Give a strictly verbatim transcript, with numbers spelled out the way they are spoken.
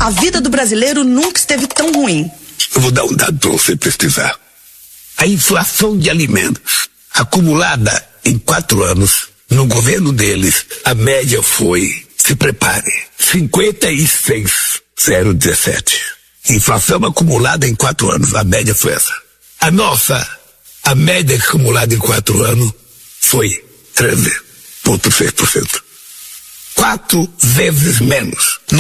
A vida do brasileiro nunca esteve tão ruim. Eu vou dar um dado para você pesquisar. A inflação de alimentos acumulada em quatro anos, no governo deles, a média foi, se prepare, cinquenta e seis vírgula zero um sete. Inflação acumulada em quatro anos, a média foi essa. A nossa, a média acumulada em quatro anos foi treze vírgula seis por cento. Quatro vezes menos